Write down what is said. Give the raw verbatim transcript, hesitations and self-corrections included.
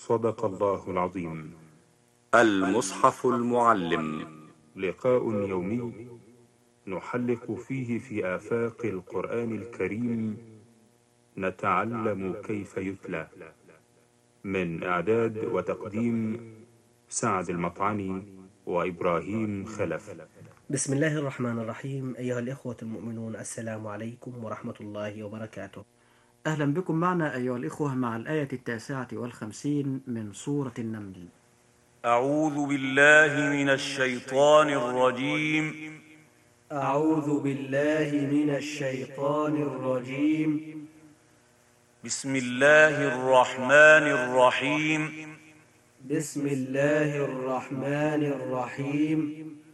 صدق الله العظيم. المصحف المعلم، لقاء يومي نحلق فيه في آفاق القرآن الكريم، نتعلم كيف يتلى. من إعداد وتقديم سعد المطعني وإبراهيم خلف. بسم الله الرحمن الرحيم. أيها الإخوة المؤمنون، السلام عليكم ورحمة الله وبركاته. أهلا بكم معنا أيها الإخوة مع الآية التاسعة والخمسين من سورة النمل. أعوذ بالله من الشيطان الرجيم. أعوذ بالله من الشيطان الرجيم. بسم الله الرحمن الرحيم. بسم الله الرحمن الرحيم.